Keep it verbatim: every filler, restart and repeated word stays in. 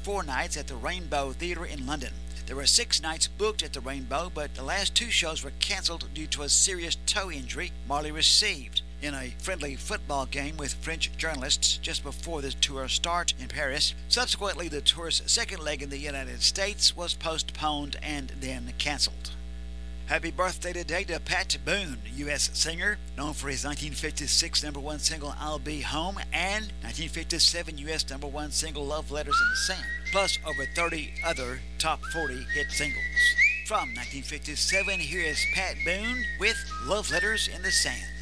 four nights at the Rainbow Theatre in London. There were six nights booked at the Rainbow, but the last two shows were cancelled due to a serious toe injury Marley received in a friendly football game with French journalists just before the tour start in Paris. Subsequently, the tour's second leg in the United States was postponed and then cancelled. Happy birthday today to Pat Boone, U S singer, known for his nineteen fifty-six number one single I'll Be Home and nineteen fifty-seven U S number one single Love Letters in the Sand, plus over thirty other top forty hit singles. From nineteen fifty-seven, here is Pat Boone with Love Letters in the Sand.